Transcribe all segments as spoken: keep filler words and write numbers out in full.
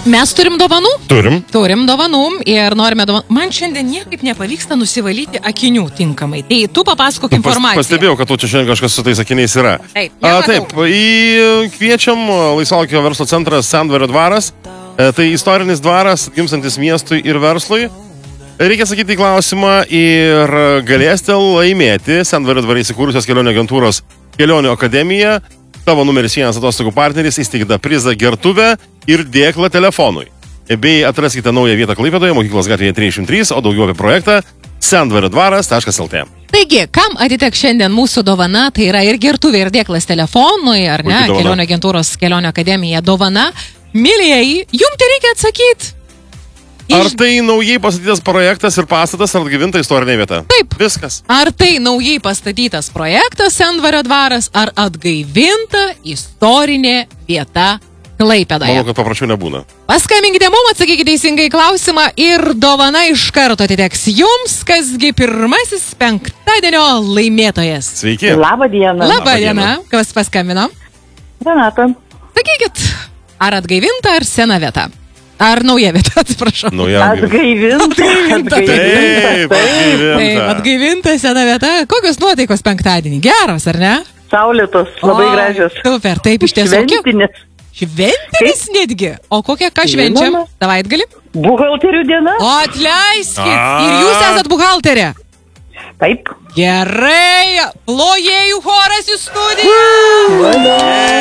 Mes turim dovanų? Turim. Turim dovanų ir norime dovanų. Man šiandien niekaip nepavyksta nusivalyti akinių tinkamai. Tai tu papasakok informaciją. Pas, pastebėjau, kad tu čia šiandien kažkas su tais akiniais yra. Taip, A, taip, į kviečiam laisvalaikio verslo centras Sendvario dvaras. E, tai istorinis dvaras, gimstantis miestui ir verslui. Reikia sakyti į klausimą ir galėsite laimėti Sendvario dvare įsikūrusios kelionių agentūros Kelionių akademija. Tavo numeris vienas atostogų partneris įsteigta prizą gertuvę ir dėklą telefonui. Bei atraskite naują vietą Klaipėdoje, Mokyklos gatvėje trisdešimt trys, o daugiau apie projektą sendvario dvaras taškas lt. Taigi, kam atiteks šiandien mūsų dovana, tai yra ir gertuvė, ir dėklas telefonui, ar ne, Kelionių agentūros Kelionių akademija dovana. Mylėjai, jums tai reikia atsakyti. Ar tai naujai pastatytas projektas ir pastatas, ar atgaivinta istorinė vieta? Taip. Viskas. Ar tai naujai pastatytas projektas Sendvario dvaras, ar atgaivinta istorinė vieta Klaipėdoje? Manau, kad paprašiau nebūna. Paskambinkite mums, atsakykite teisingai klausimą ir dovana iš karto atiteks jums, kasgi pirmasis penktadienio laimėtojas. Sveiki. Labą dieną. Labą Labą dieną. dieną. Kas paskambino? Renata. Sakykit, ar atgaivinta, ar sena vieta? Ar nauja vieta, atsiprašau. Nauja Atgaivinta. Atgaivinta. Taip, atgaivinta. Taip, atgaivinta sena vieta. Kokios nuotaikos penktadienį? Geros, ar ne? Saulėtos, labai O, gražios. Super, taip iš tiesų. Šventinis. Šventinis netgi. O kokią ką švenčiam? Žinoma. Savaitgalį? Buhalterių diena. O atleiskit. A. Ir jūs esat buhalterė. Taip. Gerai. Plojėjų choras į studiją.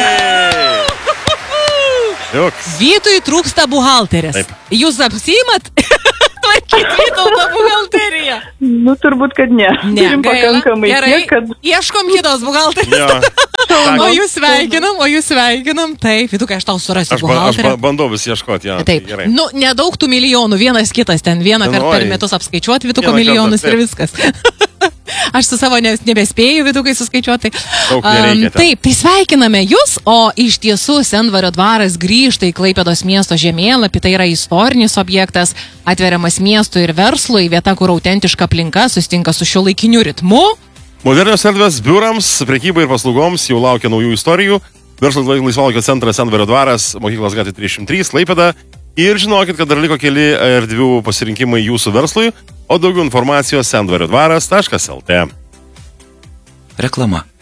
Joks. Vytui trūksta buhalterės. Taip. Jūs apsiimat? Tvarkyti Vytauto buhalteriją. Nu, turbūt, kad ne. Turim gaila. pakankamai Gerai, tiek, kad... ieškom kitos buhalterės. Jo. O jūs sveikinam, o jūs sveikinam. Taip, Vytukai, aš tau surasiu Aš, ba, aš buhalterę. ba, bandau vis ieškoti, ja. Taip, Gerai. nu, nedaug tų milijonų, vienas kitas ten, vieną kartą per Oi. metus apskaičiuoti Vytuko Vieną milijonus kartą, ir viskas. Aš su savo ne- nebespėju Vytukai suskaičiuoti. Daug nereikia ten. Taip, tai sveikiname jūs, o iš tiesų Sendvario dvaras grįžta į Klaipėdos miesto žemėlapį, tai yra istorinis objektas, atveriamas miestui ir verslui, vieta, kur autentiška aplinka susitinka su šiuolaikiniu ritmu. Modernios erdvės biurams, prekybai ir paslaugoms jau laukia naujų istorijų. Verslo laisvalaikio centras Sendvario dvaras, Mokyklos gatvė trisdešimt trys, Klaipėda. Ir žinokit, kad dar liko keli erdvių pasirinkimai jūsų verslui, o daugiau informacijos sendvario dvaras taškas lt. Reklama.